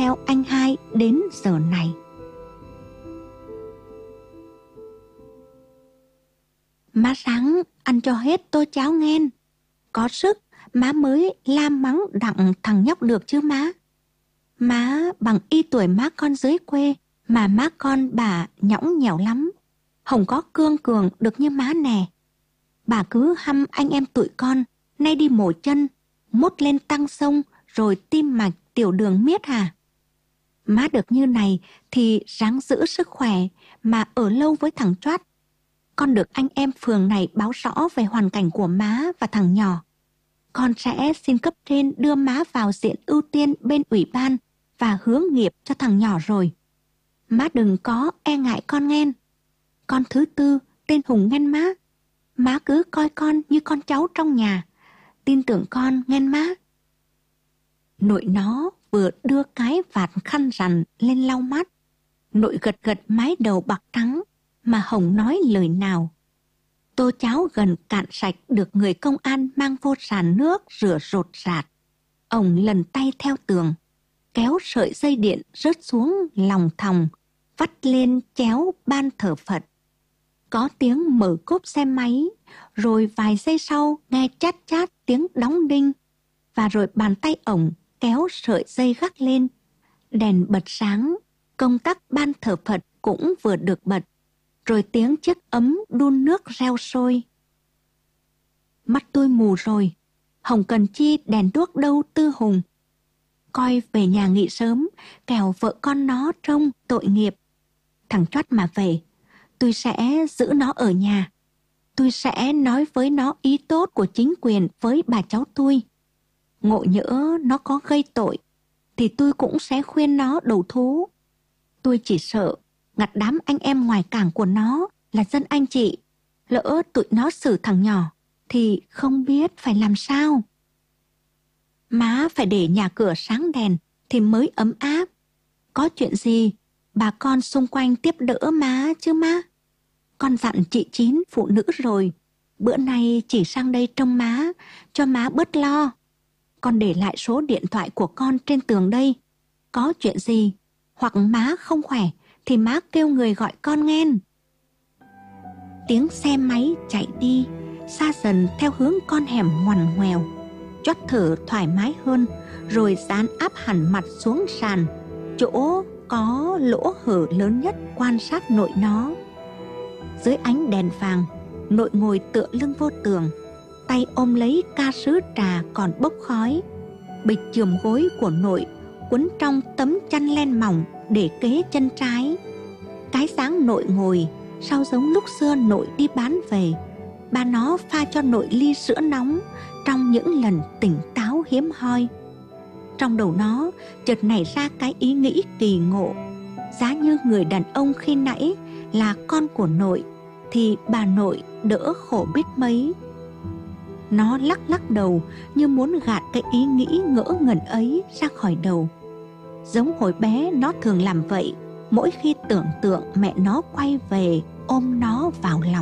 theo anh hai đến giờ này. Má sáng ăn cho hết tô cháo nghen. Có sức má mới la mắng đặng thằng nhóc được chứ má. Má bằng y tuổi má con dưới quê, mà má con bà nhõng nhẽo lắm, không có cương cường được như má nè. Bà cứ hăm anh em tụi con, nay đi mổ chân, mốt lên tăng sông, rồi tim mạch tiểu đường miết hả? Má được như này thì ráng giữ sức khỏe mà ở lâu với thằng Choát. Con được anh em phường này báo rõ về hoàn cảnh của má và thằng nhỏ. Con sẽ xin cấp trên đưa má vào diện ưu tiên bên ủy ban và hướng nghiệp cho thằng nhỏ rồi. Má đừng có e ngại con nghen. Con thứ tư tên Hùng nghen má. Má cứ coi con như con cháu trong nhà. Tin tưởng con nghen má. Nội nó vừa đưa cái vạt khăn rằn lên lau mắt. Nội gật gật mái đầu bạc trắng mà không nói lời nào. Tô cháo gần cạn sạch được người công an mang vô sàn nước rửa rột rạt. Ông lần tay theo tường, kéo sợi dây điện rớt xuống lòng thòng, vắt lên chéo ban thờ Phật. Có tiếng mở cốp xe máy, rồi vài giây sau nghe chát chát tiếng đóng đinh, và rồi bàn tay ổng kéo sợi dây gác lên. Đèn bật sáng, công tắc ban thờ Phật cũng vừa được bật, rồi tiếng chiếc ấm đun nước reo sôi. Mắt tôi mù rồi, không cần chi đèn đuốc đâu Tư Hùng. Coi về nhà nghỉ sớm, kẻo vợ con nó trông tội nghiệp. Thằng Choát mà về, tôi sẽ giữ nó ở nhà. Tôi sẽ nói với nó ý tốt của chính quyền với bà cháu tôi. Ngộ nhỡ nó có gây tội, thì tôi cũng sẽ khuyên nó đầu thú. Tôi chỉ sợ ngặt đám anh em ngoài cảng của nó là dân anh chị. Lỡ tụi nó xử thằng nhỏ, thì không biết phải làm sao. Má phải để nhà cửa sáng đèn thì mới ấm áp. Có chuyện gì, bà con xung quanh tiếp đỡ má chứ má. Con dặn chị Chín phụ nữ rồi, bữa nay chỉ sang đây trông má, cho má bớt lo. Con để lại số điện thoại của con trên tường đây. Có chuyện gì, hoặc má không khỏe, thì má kêu người gọi con nghen. Tiếng xe máy chạy đi, xa dần theo hướng con hẻm ngoằn ngoèo. Choát thở thoải mái hơn, rồi dán áp hẳn mặt xuống sàn, chỗ có lỗ hở lớn nhất quan sát nội nó. Dưới ánh đèn vàng, nội ngồi tựa lưng vô tường, tay ôm lấy ca sứ trà còn bốc khói. Bịch chườm gối của nội quấn trong tấm chăn len mỏng để kế chân trái. Cái dáng nội ngồi sao giống lúc xưa nội đi bán về. Ba nó pha cho nội ly sữa nóng trong những lần tỉnh táo hiếm hoi. Trong đầu nó chợt nảy ra cái ý nghĩ kỳ ngộ. Giá như người đàn ông khi nãy là con của nội, thì bà nội đỡ khổ biết mấy. Nó lắc lắc đầu như muốn gạt cái ý nghĩ ngỡ ngẩn ấy ra khỏi đầu. Giống hồi bé nó thường làm vậy, mỗi khi tưởng tượng mẹ nó quay về ôm nó vào lòng.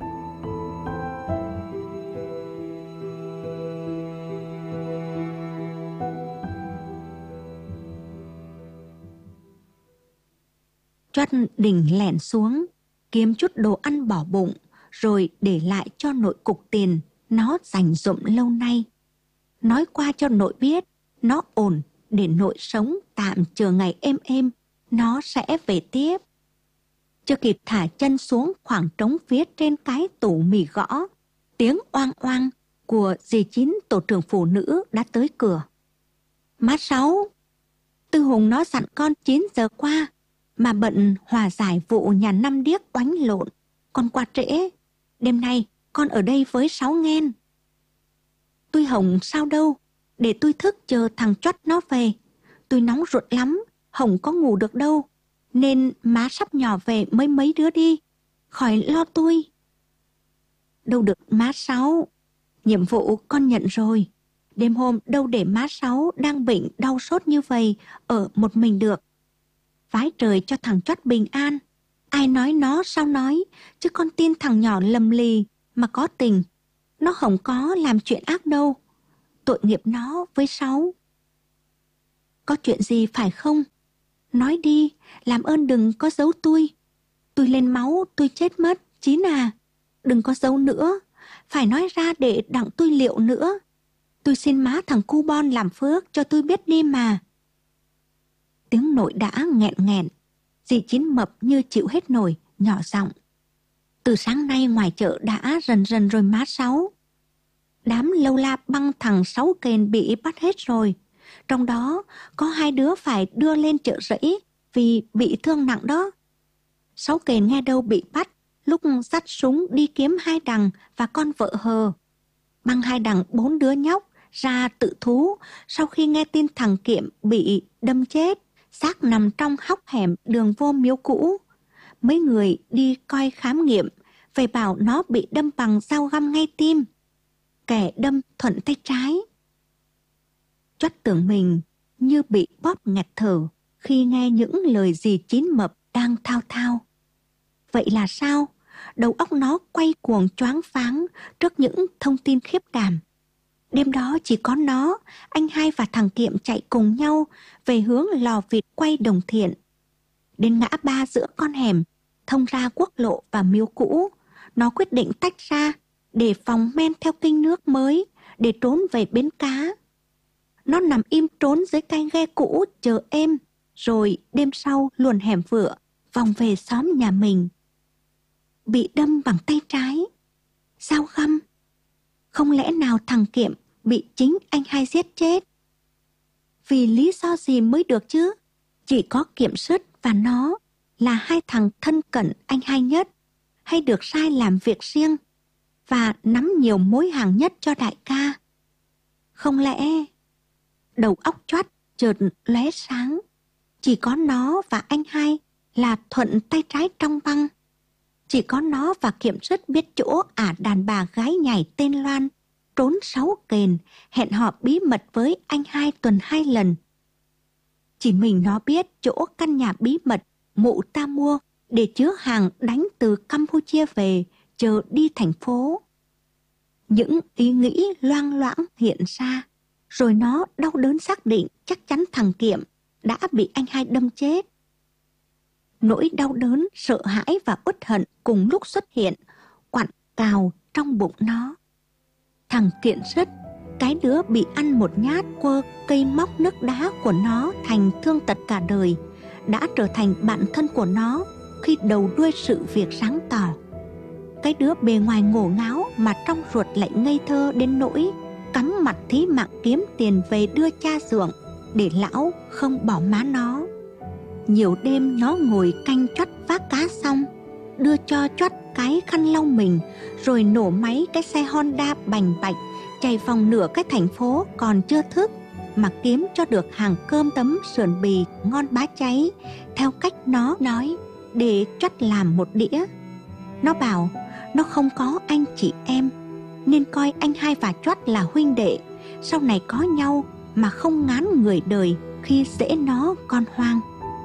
Choát đỉnh lẻn xuống, kiếm chút đồ ăn bỏ bụng, rồi để lại cho nội cục tiền nó dành dụm lâu nay. Nói qua cho nội biết nó ổn, để nội sống tạm chờ ngày êm nó sẽ về tiếp. Chưa kịp thả chân xuống khoảng trống phía trên cái tủ mì gõ, tiếng oang oang của dì Chín tổ trưởng phụ nữ đã tới cửa. Má Sáu, Tư Hùng nó dặn con 9 giờ qua, mà bận hòa giải vụ nhà Năm Điếc oánh lộn, con qua trễ. Đêm nay con ở đây với Sáu nghen. Tôi Hồng sao đâu, để tôi thức chờ thằng Choát nó về. Tôi nóng ruột lắm, Hồng có ngủ được đâu, nên má sắp nhỏ về mới mấy đứa đi, khỏi lo tôi. Đâu được má Sáu, nhiệm vụ con nhận rồi. Đêm hôm đâu để má Sáu đang bệnh đau sốt như vậy ở một mình được. Vái trời cho thằng Choát bình an. Ai nói nó sao nói, chứ con tin thằng nhỏ lầm lì mà có tình. Nó không có làm chuyện ác đâu, tội nghiệp nó với Sáu. có chuyện gì phải không? Nói đi, làm ơn đừng có giấu tôi. Tôi lên máu, tôi chết mất, Chín à. Đừng có giấu nữa, phải nói ra để đặng tôi liệu nữa. Tôi xin má thằng cu bon làm phước cho tôi biết đi mà. Tiếng nội đã nghẹn nghẹn. Dì Chín mập như chịu hết nổi, nhỏ giọng. Từ sáng nay ngoài chợ đã rần rần rồi má Sáu. Đám lâu la băng thằng Sáu Kền bị bắt hết rồi. Trong đó có 2 đứa phải đưa lên chợ Rẫy vì bị thương nặng đó. Sáu Kền nghe đâu bị bắt lúc dắt súng đi kiếm Hai Đằng và con vợ Hờ. Băng Hai Đằng 4 đứa nhóc ra tự thú sau khi nghe tin thằng Kiệm bị đâm chết, xác nằm trong hốc hẻm đường vô miếu cũ. Mấy người đi coi khám nghiệm, về bảo nó bị đâm bằng dao găm ngay tim. Kẻ đâm thuận tay trái. Choắt tưởng mình như bị bóp nghẹt thở khi nghe những lời dì Chín mập đang thao thao. Vậy là sao? Đầu óc nó quay cuồng choáng váng trước những thông tin khiếp đảm. Đêm đó chỉ có nó, anh Hai và thằng Kiệm chạy cùng nhau về hướng lò vịt quay Đồng Thiện. Đến ngã ba giữa con hẻm, thông ra quốc lộ và miếu cũ, nó quyết định tách ra để phòng men theo kênh nước mới để trốn về bến cá. Nó nằm im trốn dưới cây ghe cũ chờ êm, rồi đêm sau luồn hẻm vựa vòng về xóm nhà mình. Bị đâm bằng tay trái, dao găm. Không lẽ nào thằng Kiệm bị chính anh Hai giết chết? Vì lý do gì mới được chứ? Chỉ có Kiệm Sứt và nó là 2 thằng thân cận anh Hai nhất, hay được sai làm việc riêng và nắm nhiều mối hàng nhất cho đại ca. Không lẽ... Đầu óc Choắt chợt lóe sáng. Chỉ có nó và anh Hai là thuận tay trái trong băng. Chỉ có nó và Kiệm Sứt biết chỗ đàn bà gái nhảy tên Loan trốn Sáu Kền hẹn hò bí mật với anh Hai tuần 2 lần. Chỉ mình nó biết chỗ căn nhà bí mật mụ ta mua để chứa hàng đánh từ Campuchia về chờ đi thành phố. Những ý nghĩ loang loãng hiện ra, rồi nó đau đớn xác định chắc chắn thằng Kiệm đã bị anh Hai đâm chết. Nỗi đau đớn, sợ hãi và uất hận cùng lúc xuất hiện, quặn cào trong bụng nó. Thằng Kiện Sứt, cái đứa bị ăn một nhát quơ cây móc nước đá của nó thành thương tật cả đời, đã trở thành bạn thân của nó khi đầu đuôi sự việc sáng tỏ. Cái đứa bề ngoài ngổ ngáo mà trong ruột lại ngây thơ đến nỗi cắm mặt thí mạng kiếm tiền về đưa cha dượng để lão không bỏ má nó. Nhiều đêm nó ngồi canh Choắt vác cá xong, đưa cho Choắt cái khăn lau mình, rồi nổ máy cái xe Honda bành bạch chạy vòng nửa cái thành phố còn chưa thức mà kiếm cho được hàng cơm tấm sườn bì ngon bá cháy theo cách nó nói, để Choắt làm một đĩa. Nó bảo nó không có anh chị em nên coi anh Hai và Choắt là huynh đệ, sau này có nhau mà không ngán người đời khi dễ nó con hoang.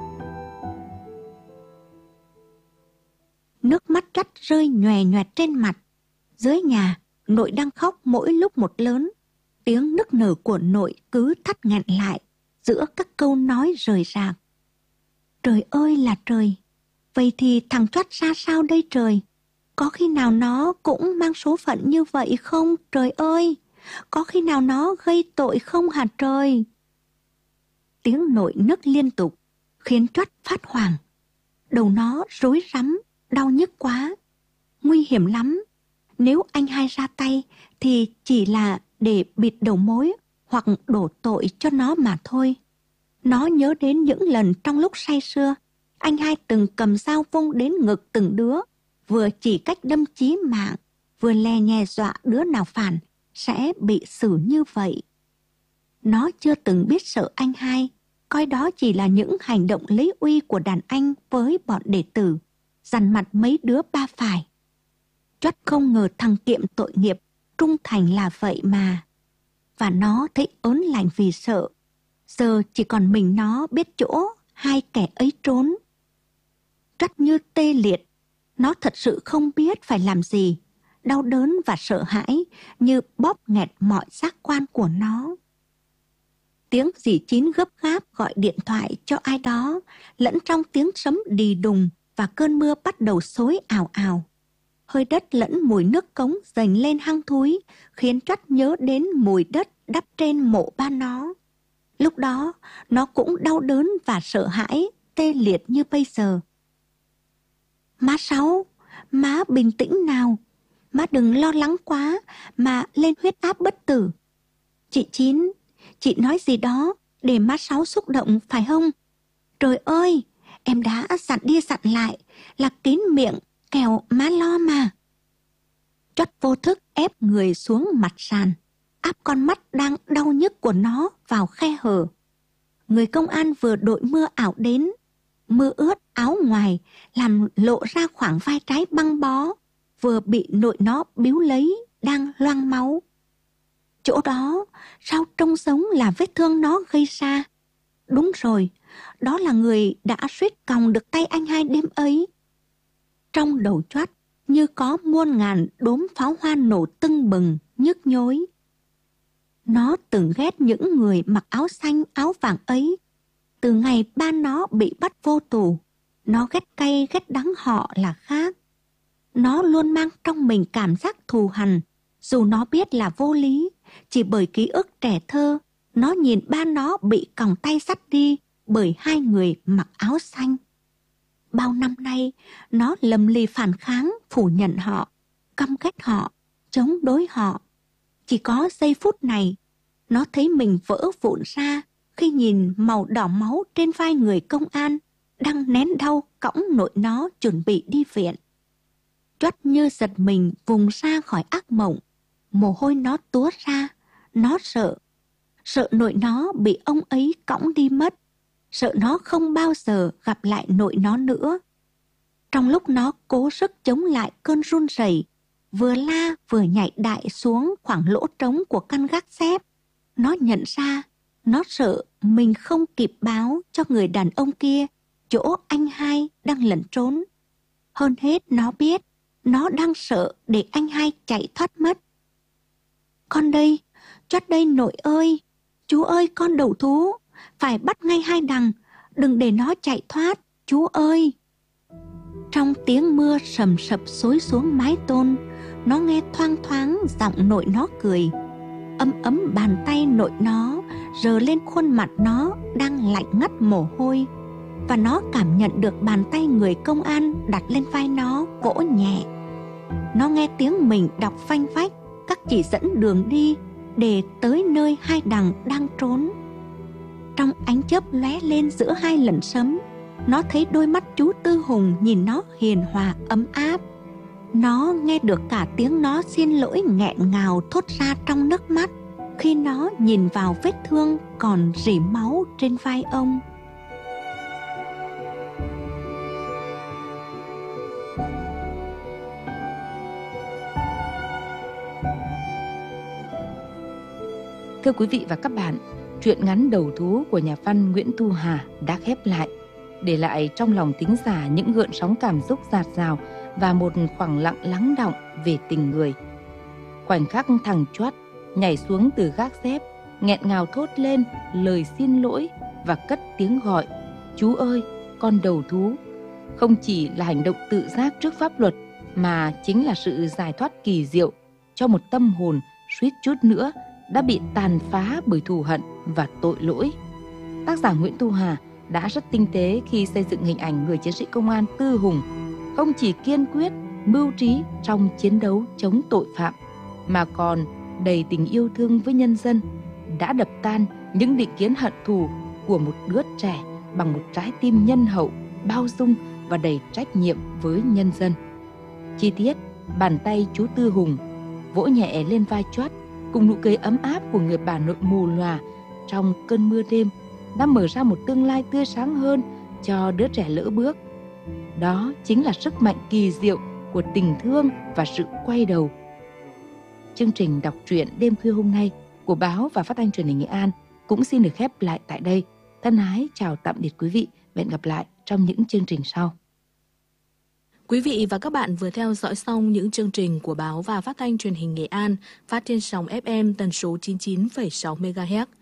Nước mắt Choắt rơi nhòe nhoẹt trên mặt. Dưới nhà, nội đang khóc mỗi lúc một lớn. Tiếng nức nở của nội cứ thắt nghẹn lại giữa các câu nói rời rạc. Trời ơi là trời! Vậy thì thằng Choắt ra sao đây trời? Có khi nào nó cũng mang số phận như vậy không trời ơi? Có khi nào nó gây tội không hả trời? Tiếng nội nức liên tục khiến Choắt phát hoảng. Đầu nó rối rắm, đau nhức quá. Nguy hiểm lắm. Nếu anh Hai ra tay thì chỉ là để bịt đầu mối hoặc đổ tội cho nó mà thôi. Nó nhớ đến những lần trong lúc say sưa, anh Hai từng cầm dao vung đến ngực từng đứa, vừa chỉ cách đâm chí mạng, vừa lè nhè dọa đứa nào phản sẽ bị xử như vậy. Nó chưa từng biết sợ anh Hai, coi đó chỉ là những hành động lấy uy của đàn anh với bọn đệ tử, dằn mặt mấy đứa ba phải. Choắt không ngờ thằng Kiệm tội nghiệp, trung thành là vậy mà. Và nó thấy ớn lạnh vì sợ. Giờ chỉ còn mình nó biết chỗ hai kẻ ấy trốn. Choắt như tê liệt. Nó thật sự không biết phải làm gì. Đau đớn và sợ hãi như bóp nghẹt mọi giác quan của nó. Tiếng dì Chín gấp gáp gọi điện thoại cho ai đó, lẫn trong tiếng sấm đì đùng và cơn mưa bắt đầu xối ào ào. Hơi đất lẫn mùi nước cống dành lên hăng thúi, khiến Trót nhớ đến mùi đất đắp trên mộ ba nó. Lúc đó, nó cũng đau đớn và sợ hãi, tê liệt như bây giờ. Má Sáu, má bình tĩnh nào. Má đừng lo lắng quá mà lên huyết áp bất tử. Chị Chín, chị nói gì đó để má Sáu xúc động phải không? Trời ơi, em đã dặn đi dặn lại là kín miệng, kẻo má lo mà. Trót vô thức ép người xuống mặt sàn, áp con mắt đang đau nhức của nó vào khe hở. Người công an vừa đội mưa ảo đến, mưa ướt áo ngoài làm lộ ra khoảng vai trái băng bó, vừa bị nội nó biếu lấy, đang loang máu. Chỗ đó sao trông giống là vết thương nó gây ra? Đúng rồi, đó là người đã suýt còng được tay anh hai đêm ấy. Trong đầu Trót như có muôn ngàn đốm pháo hoa nổ tưng bừng, nhức nhối. Nó từng ghét những người mặc áo xanh áo vàng ấy. Từ ngày ba nó bị bắt vô tù, nó ghét cay ghét đắng họ là khác. Nó luôn mang trong mình cảm giác thù hằn, dù nó biết là vô lý. Chỉ bởi ký ức trẻ thơ, nó nhìn ba nó bị còng tay dắt đi bởi hai người mặc áo xanh. Bao năm nay, nó lầm lì phản kháng, phủ nhận họ, căm ghét họ, chống đối họ. Chỉ có giây phút này, nó thấy mình vỡ vụn ra khi nhìn màu đỏ máu trên vai người công an đang nén đau cõng nội nó chuẩn bị đi viện. Trót như giật mình vùng ra khỏi ác mộng, mồ hôi nó túa ra. Nó sợ nội nó bị ông ấy cõng đi mất, sợ nó không bao giờ gặp lại nội nó nữa. Trong lúc nó cố sức chống lại cơn run rẩy, vừa la vừa nhảy đại xuống khoảng lỗ trống của căn gác xếp, nó nhận ra, nó sợ mình không kịp báo cho người đàn ông kia chỗ anh hai đang lẩn trốn. Hơn hết nó biết, nó đang sợ để anh hai chạy thoát mất. Con đây, Trót đây nội ơi, chú ơi con đầu thú, phải bắt ngay hai đằng, đừng để nó chạy thoát, chú ơi. Trong tiếng mưa sầm sập xối xuống mái tôn, nó nghe thoang thoáng giọng nội nó cười. Ấm ấm bàn tay nội nó rờ lên khuôn mặt nó đang lạnh ngắt mồ hôi, và nó cảm nhận được bàn tay người công an đặt lên vai nó vỗ nhẹ. Nó nghe tiếng mình đọc phanh phách các chỉ dẫn đường đi để tới nơi hai đằng đang trốn. Trong ánh chớp lóe lên giữa hai lần sấm, nó thấy đôi mắt chú Tư Hùng nhìn nó hiền hòa ấm áp. Nó nghe được cả tiếng nó xin lỗi nghẹn ngào thốt ra trong nước mắt khi nó nhìn vào vết thương còn rỉ máu trên vai ông. Thưa quý vị và các bạn, truyện ngắn Đầu thú của nhà văn Nguyễn Thu Hà đã khép lại, để lại trong lòng thính giả những gợn sóng cảm xúc dạt dào và một khoảng lặng lắng đọng về tình người. Khoảnh khắc thằng Trót nhảy xuống từ gác xếp, nghẹn ngào thốt lên lời xin lỗi và cất tiếng gọi "Chú ơi, con đầu thú", không chỉ là hành động tự giác trước pháp luật, mà chính là sự giải thoát kỳ diệu cho một tâm hồn suýt chút nữa đã bị tàn phá bởi thù hận và tội lỗi. Tác giả Nguyễn Thu Hà đã rất tinh tế khi xây dựng hình ảnh người chiến sĩ công an Tư Hùng, không chỉ kiên quyết, mưu trí trong chiến đấu chống tội phạm, mà còn đầy tình yêu thương với nhân dân, đã đập tan những định kiến hận thù của một đứa trẻ bằng một trái tim nhân hậu, bao dung và đầy trách nhiệm với nhân dân. Chi tiết, bàn tay chú Tư Hùng vỗ nhẹ lên vai Trót cùng nụ cười ấm áp của người bà nội mù lòa trong cơn mưa đêm đã mở ra một tương lai tươi sáng hơn cho đứa trẻ lỡ bước. Đó chính là sức mạnh kỳ diệu của tình thương và sự quay đầu. Chương trình đọc truyện đêm khuya hôm nay của báo và phát thanh truyền hình Nghệ An cũng xin được khép lại tại đây. Thân ái chào tạm biệt quý vị và hẹn gặp lại trong những chương trình sau. Quý vị và các bạn vừa theo dõi xong những chương trình của báo và phát thanh truyền hình Nghệ An phát trên sóng FM tần số 99,6 MHz.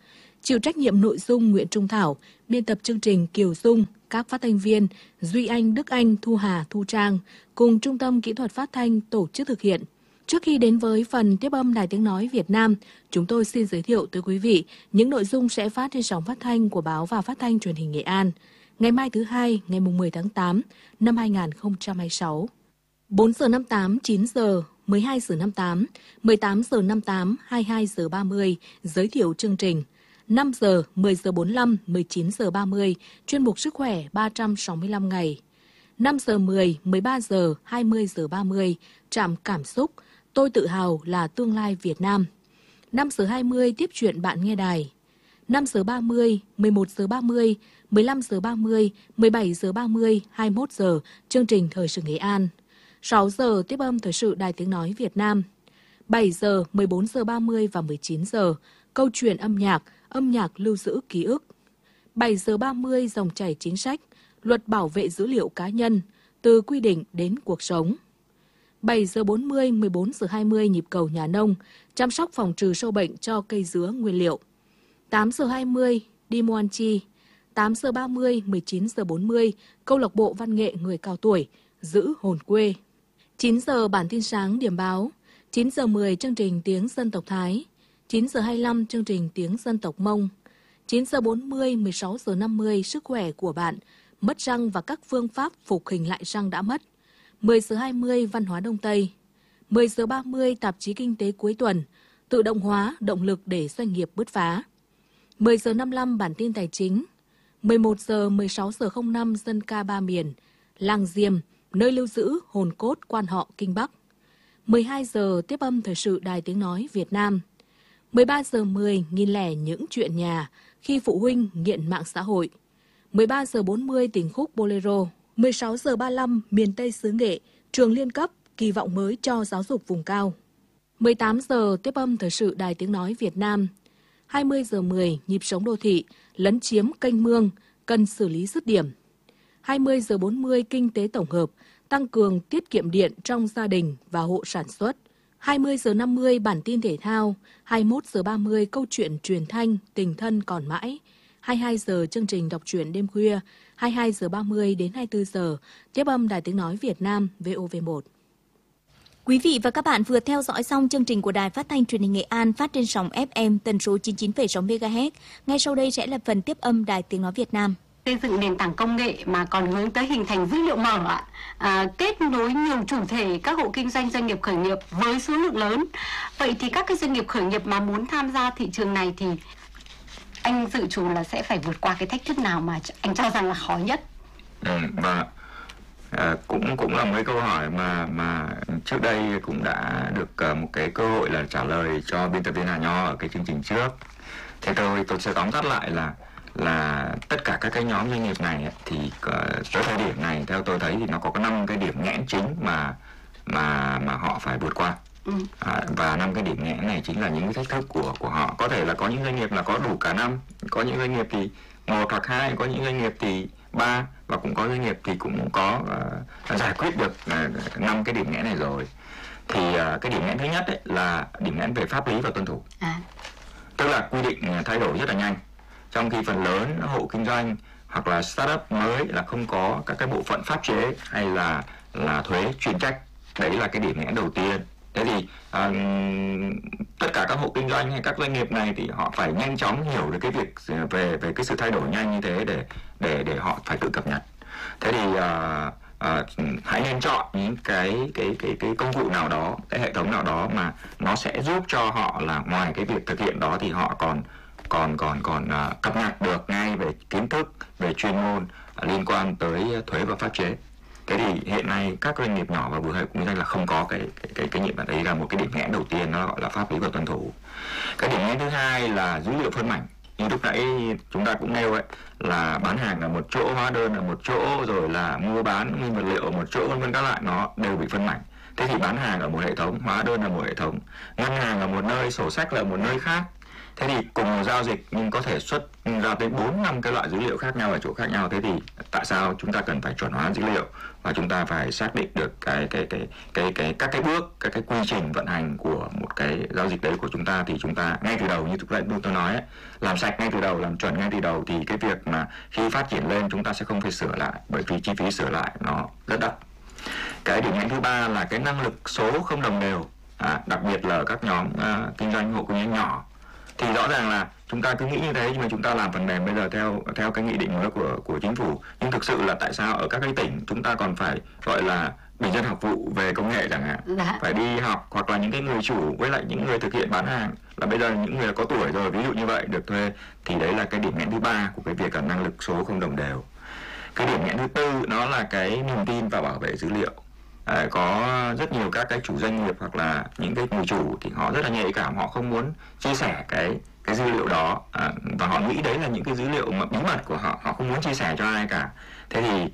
Chịu trách nhiệm nội dung Nguyễn Trung Thảo, biên tập chương trình Kiều Dung, các phát thanh viên Duy Anh, Đức Anh, Thu Hà, Thu Trang cùng Trung tâm Kỹ thuật Phát thanh tổ chức thực hiện. Trước khi đến với phần tiếp âm Đài Tiếng Nói Việt Nam, chúng tôi xin giới thiệu tới quý vị những nội dung sẽ phát trên sóng phát thanh của Báo và Phát thanh Truyền hình Nghệ An ngày mai thứ Hai, ngày 10 tháng 8 năm 2026. 4 giờ 58, 9 giờ, 12 giờ 58, 18 giờ 58, 22 giờ 30, giới thiệu chương trình. 5 giờ, 10 giờ 45, 19 giờ 30, chuyên mục Sức khỏe 365 ngày. 5 giờ 10, 13 giờ, 20 giờ 30, trạm cảm xúc, tôi tự hào là tương lai Việt Nam. 5 giờ 20, tiếp chuyện bạn nghe đài. 5 giờ 30, 11 giờ 30, 15 giờ 30, 17 giờ 30, 21 giờ, chương trình Thời sự Nghệ An. 6 giờ, tiếp âm Thời sự Đài Tiếng Nói Việt Nam. 7 giờ, 14 giờ 30 và 19 giờ, câu chuyện âm nhạc lưu giữ ký ức. 7 giờ 30, dòng chảy chính sách, luật bảo vệ dữ liệu cá nhân, từ quy định đến cuộc sống. 7 giờ 40, 14 giờ 20, nhịp cầu nhà nông, chăm sóc phòng trừ sâu bệnh cho cây dứa nguyên liệu. 8 giờ 20, đi mua ăn chi. 8 giờ 30, 19 giờ 40, câu lạc bộ văn nghệ người cao tuổi, giữ hồn quê. 9 giờ bản tin sáng điểm báo. 9 giờ 10, chương trình tiếng dân tộc Thái. 9 giờ 25, chương trình tiếng dân tộc Mông. 9 giờ 40, 16 giờ 50, sức khỏe của bạn, mất răng và các phương pháp phục hình lại răng đã mất. 10 giờ 20, văn hóa Đông Tây. 10 giờ 30, tạp chí kinh tế cuối tuần, tự động hóa, động lực để doanh nghiệp bứt phá. 10 giờ 55, bản tin tài chính. 11 giờ, 16 giờ 05, dân ca ba miền, làng Diềm, nơi lưu giữ hồn cốt quan họ Kinh Bắc. 12 giờ, tiếp âm Thời sự Đài Tiếng Nói Việt Nam. 13 giờ 10, nghìn lẻ những chuyện nhà khi phụ huynh nghiện mạng xã hội. 13 giờ 40, tình khúc Bolero. 16 giờ 35, miền Tây xứ Nghệ, trường liên cấp, kỳ vọng mới cho giáo dục vùng cao. 18 giờ, tiếp âm Thời sự Đài Tiếng Nói Việt Nam. 20 giờ 10, nhịp sống đô thị, lấn chiếm kênh mương, cần xử lý dứt điểm. 20 giờ 40, kinh tế tổng hợp, tăng cường tiết kiệm điện trong gia đình và hộ sản xuất. 20 giờ 50, bản tin thể thao. 21 giờ 30, câu chuyện truyền thanh, tình thân còn mãi. 22 giờ, chương trình đọc truyện đêm khuya. 22 giờ 30 đến 24 giờ, tiếp âm Đài Tiếng Nói Việt Nam, VOV1. Quý vị và các bạn vừa theo dõi xong chương trình của Đài Phát thanh Truyền hình Nghệ An phát trên sóng FM tần số 99,6 MHz. Ngay sau đây sẽ là phần tiếp âm Đài Tiếng Nói Việt Nam. Xây dựng nền tảng công nghệ mà còn hướng tới hình thành dữ liệu mở, kết nối nhiều chủ thể, các hộ kinh doanh, doanh nghiệp khởi nghiệp với số lượng lớn. Vậy thì các cái doanh nghiệp khởi nghiệp mà muốn tham gia thị trường này thì anh dự trù là sẽ phải vượt qua cái thách thức nào mà anh cho rằng là khó nhất? Cũng là mấy câu hỏi mà trước đây cũng đã được một cái cơ hội là trả lời cho biên tập viên Hà Nho ở cái chương trình trước. Thế tôi sẽ tóm tắt lại là tất cả các cái nhóm doanh nghiệp này thì tới thời điểm này theo tôi thấy thì nó có 5 cái điểm nghẽn chính mà họ phải vượt qua. Và 5 cái điểm nghẽn này chính là những cái thách thức của họ. Có thể là có những doanh nghiệp là có đủ cả 5, có những doanh nghiệp thì 1 hoặc 2, có những doanh nghiệp thì 3 và cũng có doanh nghiệp thì cũng có giải quyết được 5 cái điểm nghẽn này rồi. Thì cái điểm nghẽn thứ nhất ấy là điểm nghẽn về pháp lý và tuân thủ. Tức là quy định thay đổi rất là nhanh. Trong khi phần lớn hộ kinh doanh hoặc là startup mới là không có các cái bộ phận pháp chế hay là thuế chuyên trách. Đấy là cái điểm nghẽn đầu tiên. Thế thì tất cả các hộ kinh doanh hay các doanh nghiệp này thì họ phải nhanh chóng hiểu được cái việc về cái sự thay đổi nhanh như thế để họ phải tự cập nhật. Thế thì hãy nên chọn những cái công cụ nào đó, cái hệ thống nào đó mà nó sẽ giúp cho họ là ngoài cái việc thực hiện đó thì họ còn cập nhật được ngay về kiến thức, về chuyên môn liên quan tới thuế và pháp chế. Thế thì hiện nay các doanh nghiệp nhỏ và vừa hay kinh doanh là không có cái nhiệm vụ đấy, là một cái điểm nghẽn đầu tiên, nó gọi là pháp lý và tuân thủ. Cái điểm nghẽn thứ hai là dữ liệu phân mảnh. Như lúc nãy chúng ta cũng nêu ấy, là bán hàng ở một chỗ, hóa đơn ở một chỗ, rồi là mua bán nguyên vật liệu ở một chỗ, vân vân các loại, nó đều bị phân mảnh. Thế thì bán hàng ở một hệ thống, hóa đơn ở một hệ thống, ngân hàng ở một nơi, sổ sách là ở một nơi khác. Thế thì cùng một giao dịch nhưng có thể xuất ra tới 4-5 cái loại dữ liệu khác nhau ở chỗ khác nhau. Thế thì tại sao chúng ta cần phải chuẩn hóa dữ liệu và chúng ta phải xác định được các cái bước, các cái quy trình vận hành của một cái giao dịch đấy của chúng ta, thì chúng ta ngay từ đầu như tôi nói ấy, làm sạch ngay từ đầu, làm chuẩn ngay từ đầu, thì cái việc mà khi phát triển lên chúng ta sẽ không phải sửa lại, bởi vì chi phí sửa lại nó rất đắt. Cái điểm nhấn thứ ba là cái năng lực số không đồng đều, đặc biệt là ở các nhóm kinh doanh, hộ kinh doanh nhỏ. Thì rõ ràng là chúng ta cứ nghĩ như thế, nhưng mà chúng ta làm phần mềm bây giờ theo cái nghị định mới của chính phủ. Nhưng thực sự là tại sao ở các cái tỉnh chúng ta còn phải gọi là bình dân học vụ về công nghệ chẳng hạn, phải đi học, hoặc là những cái người chủ với lại những người thực hiện bán hàng là bây giờ những người có tuổi rồi, ví dụ như vậy, được thuê. Thì đấy là cái điểm nghẽn thứ ba của cái việc là năng lực số không đồng đều. Cái điểm nghẽn thứ tư nó là cái niềm tin và bảo vệ dữ liệu. Có rất nhiều các cái chủ doanh nghiệp hoặc là những cái người chủ thì họ rất là nhạy cảm, họ không muốn chia sẻ cái dữ liệu đó, và họ nghĩ đấy là những cái dữ liệu mà bí mật của họ, họ không muốn chia sẻ cho ai cả. Thế thì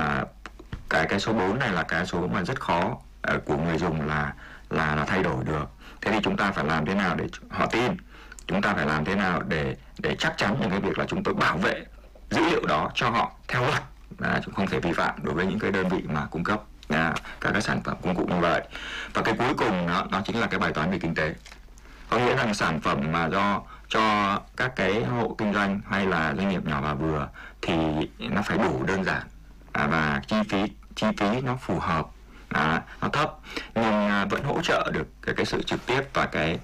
cái số 4 này là cái số mà rất khó của người dùng là thay đổi được. Thế thì chúng ta phải làm thế nào để họ tin, chúng ta phải làm thế nào để chắc chắn những cái việc là chúng tôi bảo vệ dữ liệu đó cho họ theo luật, chúng không thể vi phạm đối với những cái đơn vị mà cung cấp các cái sản phẩm công cụ như vậy. Và cái cuối cùng nó chính là cái bài toán về kinh tế. Có nghĩa rằng sản phẩm mà cho các cái hộ kinh doanh hay là doanh nghiệp nhỏ và vừa thì nó phải đủ đơn giản, và chi phí nó phù hợp, nó thấp, nhưng vẫn hỗ trợ được cái sự trực tiếp và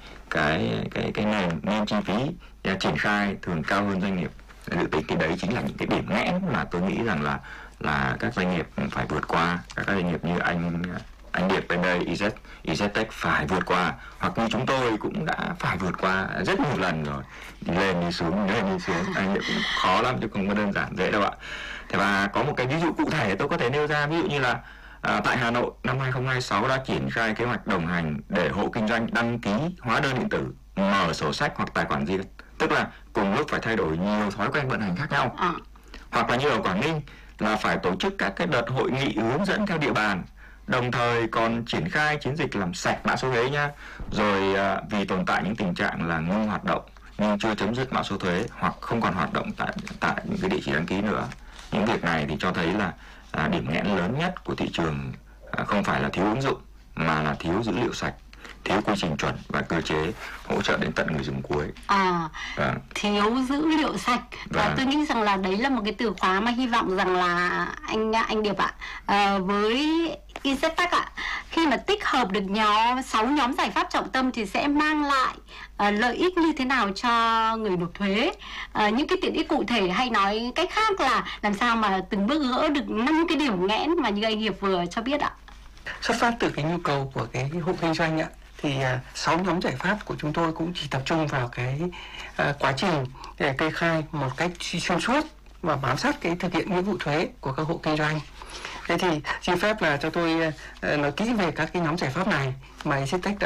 cái nền chi phí triển khai thường cao hơn doanh nghiệp. Cái đấy chính là những cái điểm nghẽn mà tôi nghĩ rằng là các doanh nghiệp phải vượt qua, các doanh nghiệp như anh Điệp bên đây, EasyTech phải vượt qua, hoặc như chúng tôi cũng đã phải vượt qua rất nhiều lần rồi, lên đi xuống, anh Điệp cũng khó lắm chứ không có đơn giản dễ đâu ạ. Thế và có một cái ví dụ cụ thể tôi có thể nêu ra, ví dụ như là tại Hà Nội năm 2026 đã triển khai kế hoạch đồng hành để hộ kinh doanh đăng ký hóa đơn điện tử, mở sổ sách hoặc tài khoản riêng. Tức là cùng lúc phải thay đổi nhiều thói quen vận hành khác nhau. Hoặc là như ở Quảng Ninh là phải tổ chức các cái đợt hội nghị hướng dẫn theo địa bàn, đồng thời còn triển khai chiến dịch làm sạch mã số thuế nhá. Rồi vì tồn tại những tình trạng là ngưng hoạt động nhưng chưa chấm dứt mã số thuế hoặc không còn hoạt động tại những cái địa chỉ đăng ký nữa. Những việc này thì cho thấy là điểm nghẽn lớn nhất của thị trường không phải là thiếu ứng dụng mà là thiếu dữ liệu sạch, thiếu quy trình chuẩn và cơ chế hỗ trợ đến tận người dùng cuối. Thiếu dữ liệu sạch. Và tôi nghĩ rằng là đấy là một cái từ khóa mà hy vọng rằng là anh Điệp ạ, với EasyTech ạ, khi mà tích hợp được 6 nhóm giải pháp trọng tâm thì sẽ mang lại lợi ích như thế nào cho người nộp thuế, những cái tiện ích cụ thể, hay nói cách khác là làm sao mà từng bước gỡ được 5 cái điểm nghẽn mà như anh Hiệp vừa cho biết ạ. Xuất phát từ cái nhu cầu của cái hộ kinh doanh ạ, thì 6 nhóm giải pháp của chúng tôi cũng chỉ tập trung vào cái quá trình kê khai một cách xuyên suốt và bám sát cái thực hiện nghĩa vụ thuế của các hộ kinh doanh. Thế thì xin phép là cho tôi nói kỹ về các cái nhóm giải pháp này mà EasyTech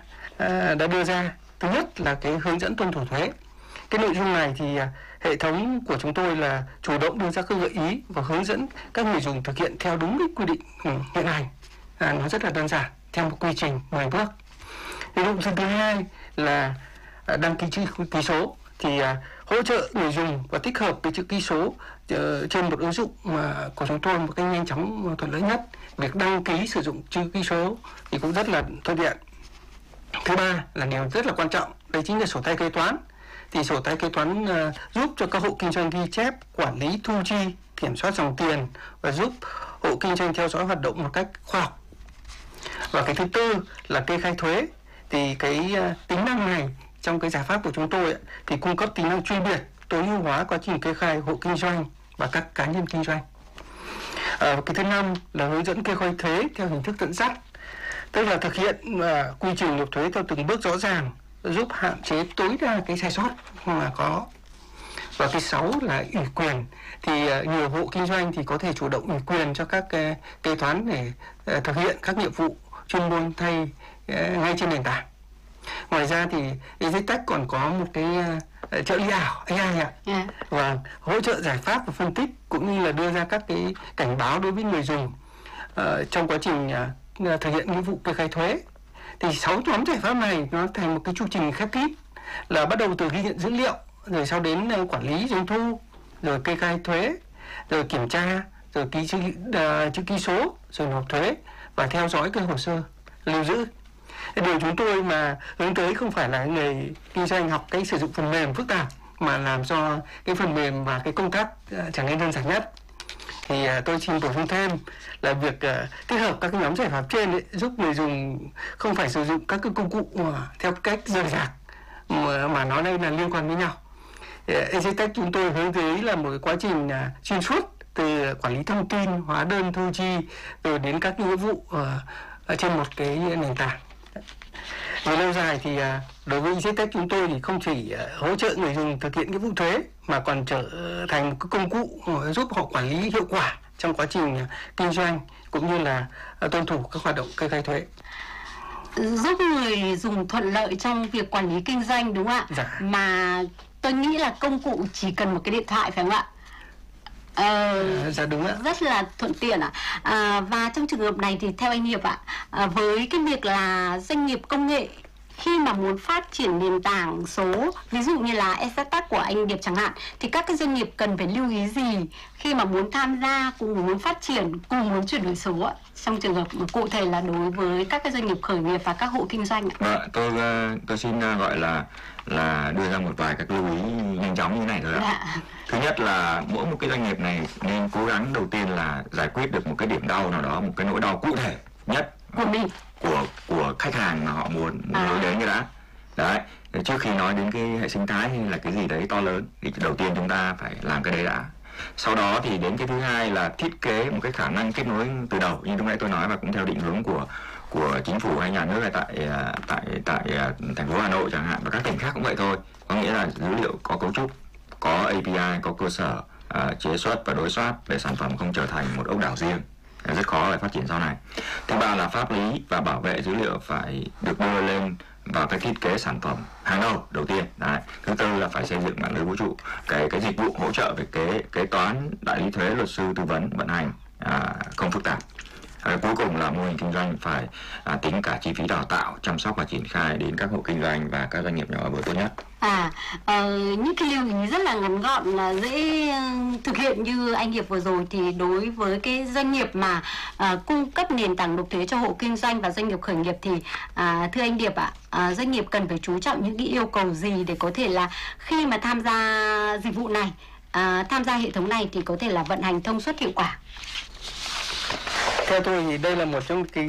đã đưa ra. Thứ nhất là cái hướng dẫn tuân thủ thuế. Cái nội dung này thì hệ thống của chúng tôi là chủ động đưa ra các gợi ý và hướng dẫn các người dùng thực hiện theo đúng cái quy định hiện hành. Nó rất là đơn giản, theo một quy trình 10 bước. Nội dung thứ hai là đăng ký chữ ký số, thì hỗ trợ người dùng và tích hợp cái chữ ký số trên một ứng dụng mà của chúng tôi một cách nhanh chóng và thuận lợi nhất. Việc đăng ký sử dụng chữ ký số thì cũng rất là thuận tiện. Thứ ba là điều rất là quan trọng, đấy chính là sổ tay kế toán. Thì sổ tay kế toán giúp cho các hộ kinh doanh ghi chép, quản lý thu chi, kiểm soát dòng tiền và giúp hộ kinh doanh theo dõi hoạt động một cách khoa học. Và cái thứ tư là kê khai thuế. Thì cái tính năng này trong cái giải pháp của chúng tôi thì cung cấp tính năng chuyên biệt, tối ưu hóa quá trình kê khai hộ kinh doanh và các cá nhân kinh doanh. Cái thứ năm là hướng dẫn kê khai thuế theo hình thức dẫn dắt, tức là thực hiện quy trình nộp thuế theo từng bước rõ ràng, giúp hạn chế tối đa cái sai sót mà có. Và cái 6 là ủy quyền, thì nhiều hộ kinh doanh thì có thể chủ động ủy quyền cho các kế toán để thực hiện các nhiệm vụ chuyên môn thay ngay trên nền tảng. Ngoài ra thì EasyTech còn có một cái trợ lý ảo AI ạ, và hỗ trợ giải pháp và phân tích cũng như là đưa ra các cái cảnh báo đối với người dùng trong quá trình thực hiện nghĩa vụ kê khai thuế. Thì 6 nhóm giải pháp này nó thành một cái chu trình khép kín là bắt đầu từ ghi nhận dữ liệu, rồi sau đến quản lý doanh thu, rồi kê khai thuế, rồi kiểm tra, rồi ký chữ ký số, rồi nộp thuế và theo dõi cái hồ sơ lưu giữ. Điều chúng tôi mà hướng tới không phải là người kinh doanh học cái sử dụng phần mềm phức tạp, mà làm cho cái phần mềm và cái công tác trở nên đơn giản nhất. Thì tôi xin bổ sung thêm là việc kết hợp các cái nhóm giải pháp trên giúp người dùng không phải sử dụng các cái công cụ theo cách rời rạc mà nó đây là liên quan với nhau. EasyTech chúng tôi hướng tới là một quá trình xuyên suốt từ quản lý thông tin, hóa đơn, thu chi rồi đến các nghĩa vụ trên một cái nền tảng. Về lâu dài thì đối với EasyTech chúng tôi thì không chỉ hỗ trợ người dùng thực hiện nghĩa vụ thuế mà còn trở thành một cái công cụ giúp họ quản lý hiệu quả trong quá trình kinh doanh cũng như là tuân thủ các hoạt động kê khai thuế. Giúp người dùng thuận lợi trong việc quản lý kinh doanh, đúng không ạ? Dạ. Mà tôi nghĩ là công cụ chỉ cần một cái điện thoại, phải không ạ? Dạ đúng ạ. Rất là thuận tiện ạ. Và trong trường hợp này thì theo anh Hiệp ạ, với cái việc là doanh nghiệp công nghệ khi mà muốn phát triển nền tảng số, ví dụ như là EasyTech của anh Điệp chẳng hạn, thì các cái doanh nghiệp cần phải lưu ý gì khi mà muốn tham gia, cùng muốn phát triển, cùng muốn chuyển đổi số ạ? Trong trường hợp cụ thể là đối với các cái doanh nghiệp khởi nghiệp và các hộ kinh doanh ạ. Tôi xin gọi là đưa ra một vài các lưu ý nhanh chóng như này thôi ạ. Thứ nhất là mỗi một cái doanh nghiệp này nên cố gắng đầu tiên là giải quyết được một cái điểm đau nào đó, một cái nỗi đau cụ thể nhất của mình, của khách hàng mà họ muốn nói đến cái đã. Đấy, trước khi nói đến cái hệ sinh thái hay là cái gì đấy to lớn thì đầu tiên chúng ta phải làm cái đấy đã. Sau đó thì đến cái thứ hai là thiết kế một cái khả năng kết nối từ đầu, như lúc nãy tôi nói, và cũng theo định hướng của chính phủ hay nhà nước là tại thành phố Hà Nội chẳng hạn, và các tỉnh khác cũng vậy thôi. Có nghĩa là dữ liệu có cấu trúc, có API, có cơ sở chế xuất và đối soát để sản phẩm không trở thành một ốc đảo riêng, rất khó để phát triển sau này. Thứ ba là pháp lý và bảo vệ dữ liệu phải được đưa lên vào cái thiết kế sản phẩm hàng đầu tiên. Đấy. Thứ tư là phải xây dựng mạng lưới vũ trụ, cái dịch vụ hỗ trợ về kế toán, đại lý thuế, luật sư, tư vấn, vận hành không phức tạp. Cuối cùng là mô hình kinh doanh phải tính cả chi phí đào tạo, chăm sóc và triển khai đến các hộ kinh doanh và các doanh nghiệp nhỏ vừa tốt nhất. Những cái lưu ý rất là ngắn gọn, là dễ thực hiện như anh Hiệp vừa rồi, thì đối với cái doanh nghiệp mà cung cấp nền tảng nộp thuế cho hộ kinh doanh và doanh nghiệp khởi nghiệp thì thưa anh Điệp ạ, doanh nghiệp cần phải chú trọng những cái yêu cầu gì để có thể là khi mà tham gia dịch vụ này, tham gia hệ thống này thì có thể là vận hành thông suốt hiệu quả? Theo tôi thì đây là một trong cái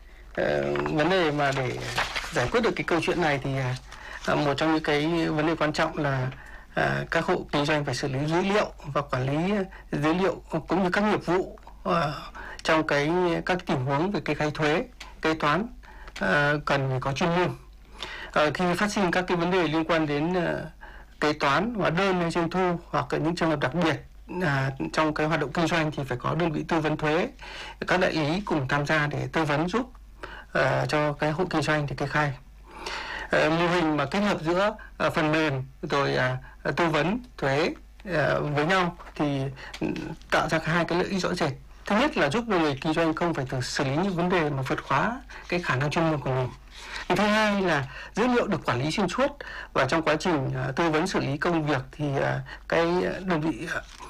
vấn đề mà để giải quyết được cái câu chuyện này thì một trong những cái vấn đề quan trọng là các hộ kinh doanh phải xử lý dữ liệu và quản lý dữ liệu cũng như các nghiệp vụ trong các tình huống về kê khai thuế, kế toán cần phải có chuyên môn. Khi phát sinh các cái vấn đề liên quan đến kế toán, hóa đơn hay doanh thu, hoặc những trường hợp đặc biệt trong cái hoạt động kinh doanh thì phải có đơn vị tư vấn thuế, các đại lý cùng tham gia để tư vấn giúp cho cái hộ kinh doanh thì kê khai. Mô hình mà kết hợp giữa phần mềm rồi tư vấn thuế với nhau thì tạo ra hai cái lợi ích rõ rệt. Thứ nhất là giúp người kinh doanh không phải tự xử lý những vấn đề mà vượt quá cái khả năng chuyên môn của mình. Thứ hai là dữ liệu được quản lý xuyên suốt, và trong quá trình tư vấn xử lý công việc thì cái đơn vị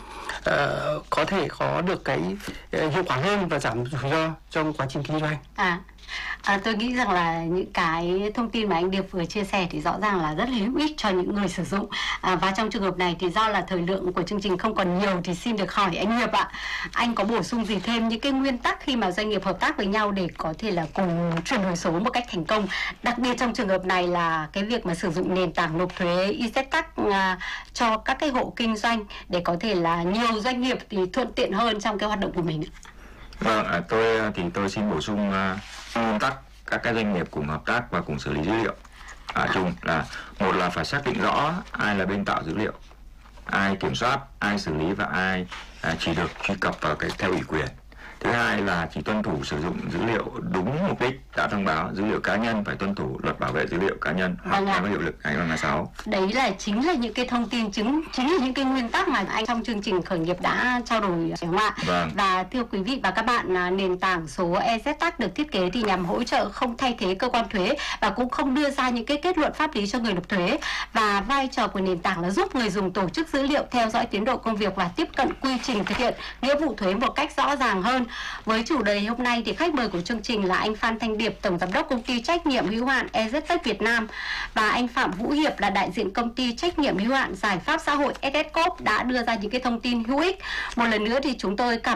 có thể có được cái hiệu quả hơn và giảm rủi ro trong quá trình kinh doanh. Tôi nghĩ rằng là những cái thông tin mà anh Điệp vừa chia sẻ thì rõ ràng là rất là hữu ích cho những người sử dụng. Và trong trường hợp này thì do là thời lượng của chương trình không còn nhiều thì xin được hỏi anh Hiệp ạ, anh có bổ sung gì thêm những cái nguyên tắc khi mà doanh nghiệp hợp tác với nhau để có thể là cùng chuyển đổi số một cách thành công, đặc biệt trong trường hợp này là cái việc mà sử dụng nền tảng nộp thuế EasyTech cho các cái hộ kinh doanh để có thể là nhiều doanh nghiệp thì thuận tiện hơn trong cái hoạt động của mình? Vâng, tôi xin bổ sung nguyên tắc các cái doanh nghiệp cùng hợp tác và cùng xử lý dữ liệu. Chung là một là phải xác định rõ ai là bên tạo dữ liệu, ai kiểm soát, ai xử lý và ai chỉ được truy cập vào theo ủy quyền. Thứ hai là chỉ tuân thủ sử dụng dữ liệu đúng mục đích đã thông báo, dữ liệu cá nhân phải tuân thủ luật bảo vệ dữ liệu cá nhân hoặc là có hiệu lực ngày 6. Đấy là chính là những cái thông tin chính là những cái nguyên tắc mà anh trong chương trình khởi nghiệp đã trao đổi, phải không ạ? Vâng. Và thưa quý vị và các bạn, nền tảng số EZ-Tax được thiết kế thì nhằm hỗ trợ, không thay thế cơ quan thuế và cũng không đưa ra những cái kết luận pháp lý cho người nộp thuế. Và vai trò của nền tảng là giúp người dùng tổ chức dữ liệu, theo dõi tiến độ công việc và tiếp cận quy trình thực hiện nghĩa vụ thuế một cách rõ ràng hơn. Với chủ đề hôm nay thì khách mời của chương trình là anh Phan Thanh Điệp, tổng giám đốc công ty trách nhiệm hữu hạn EZ-Tax Việt Nam, và anh Phạm Vũ Hiệp là đại diện công ty trách nhiệm hữu hạn giải pháp xã hội SS Corp đã đưa ra những cái thông tin hữu ích. Một lần nữa thì chúng tôi cảm